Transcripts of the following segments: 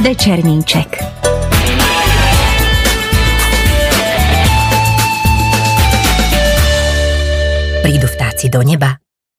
Večerníček. Prídu vtáci do neba?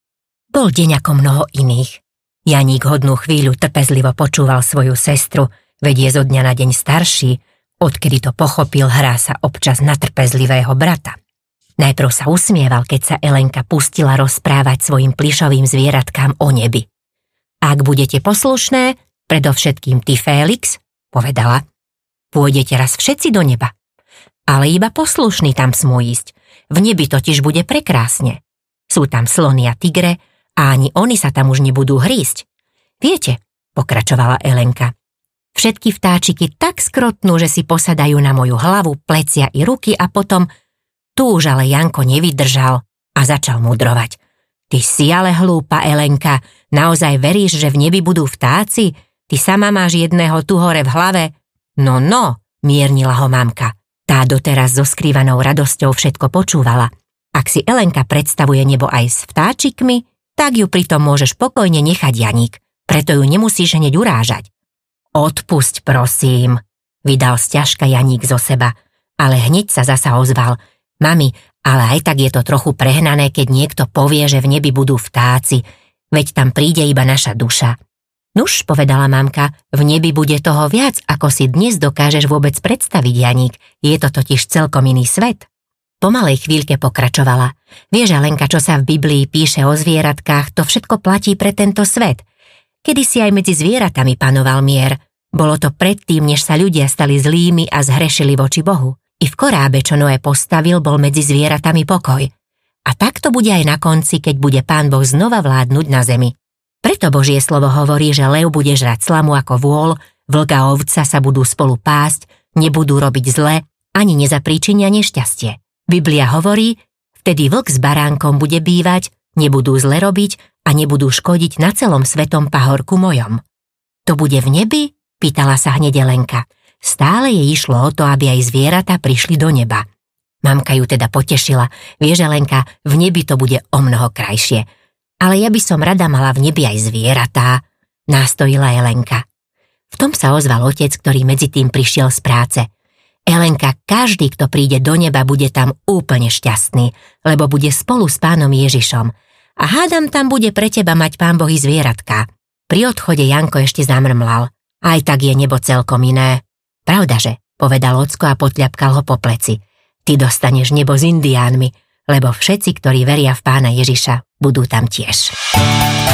Bol deň ako mnoho iných. Janík hodnú chvíľu trpezlivo počúval svoju sestru, veď je zo dňa na deň starší, odkedy to pochopil, hrá sa občas na trpezlivého brata. Najprv sa usmieval, keď sa Elenka pustila rozprávať svojim plyšovým zvieratkám o nebi. Ak budete poslušné, predovšetkým ty, Félix, povedala, pôjdete raz všetci do neba. Ale iba poslušní tam smú ísť. V nebi totiž bude prekrásne. Sú tam slony a tigre a ani oni sa tam už nebudú hrísť. Viete, pokračovala Elenka, všetky vtáčiky tak skrotnú, že si posadajú na moju hlavu, plecia i ruky a potom... Tu už ale Janko nevydržal a začal mudrovať. Ty si ale hlúpa, Elenka, naozaj veríš, že v nebi budú vtáci? Ty sama máš jedného tu hore v hlave? No, miernila ho mamka. Tá doteraz so skrývanou radosťou všetko počúvala. Ak si Elenka predstavuje nebo aj s vtáčikmi, tak ju pritom môžeš pokojne nechať, Janík, preto ju nemusíš hneď urážať. Odpusť, prosím, vydal sťažka Janík zo seba, ale hneď sa zasa ozval. Mami, ale aj tak je to trochu prehnané, keď niekto povie, že v nebi budú vtáci, veď tam príde iba naša duša. Nuž, povedala mamka, v nebi bude toho viac, ako si dnes dokážeš vôbec predstaviť, Janík, je to totiž celkom iný svet. Po malej chvíľke pokračovala. Vieš, Alenka, čo sa v Biblii píše o zvieratkách, to všetko platí pre tento svet. Kedysi aj medzi zvieratami panoval mier. Bolo to predtým, než sa ľudia stali zlými a zhrešili voči Bohu. I v korábe, čo Noé postavil, bol medzi zvieratami pokoj. A tak to bude aj na konci, keď bude Pán Boh znova vládnuť na zemi. Preto Božie slovo hovorí, že lev bude žrať slamu ako vôl, vlk a ovca sa budú spolu pásť, nebudú robiť zle, ani nezapríčinia nešťastie. Biblia hovorí, vtedy vlk s baránkom bude bývať, nebudú zle robiť a nebudú škodiť na celom svetom pahorku mojom. To bude v nebi? Pýtala sa hneď Elenka. Stále jej išlo o to, aby aj zvieratá prišli do neba. Mamka ju teda potešila. Vieš, Elenka, v nebi to bude omnoho krajšie. Ale ja by som rada mala v nebi aj zvieratá, nástojila Elenka. V tom sa ozval otec, ktorý medzi tým prišiel z práce. Elenka, každý, kto príde do neba, bude tam úplne šťastný, lebo bude spolu s Pánom Ježišom. A hádam, tam bude pre teba mať Pán Boh i zvieratka. Pri odchode Janko ešte zamrmlal. Aj tak je nebo celkom iné. Pravdaže, povedal ocko a potľapkal ho po pleci. Ty dostaneš nebo s indiánmi, lebo všetci, ktorí veria v Pána Ježiša, budú tam tiež.